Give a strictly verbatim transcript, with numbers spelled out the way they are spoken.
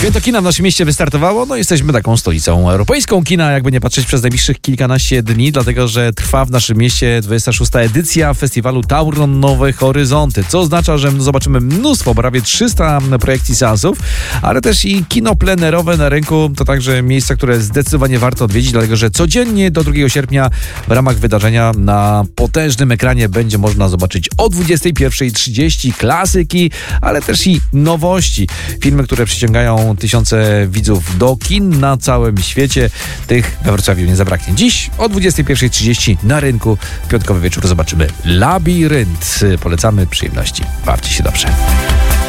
Święto kina w naszym mieście wystartowało, no jesteśmy taką stolicą europejską kina, jakby nie patrzeć, przez najbliższych kilkanaście dni, dlatego że trwa w naszym mieście dwudziesta szósta edycja festiwalu Tauron Nowe Horyzonty, co oznacza, że zobaczymy mnóstwo, prawie trzysta projekcji seansów, ale też i kino plenerowe na rynku, to także miejsca, które zdecydowanie warto odwiedzić, dlatego że codziennie do drugiego sierpnia w ramach wydarzenia na potężnym ekranie będzie można zobaczyć o dwudziestej pierwszej trzydzieści klasyki, ale też i nowości, filmy, które przyciągają tysiące widzów do kin na całym świecie. Tych we Wrocławiu nie zabraknie. Dziś o dwudziestej pierwszej trzydzieści na rynku w piątkowy wieczór zobaczymy Labirynt. Polecamy, przyjemności. Bawcie się dobrze.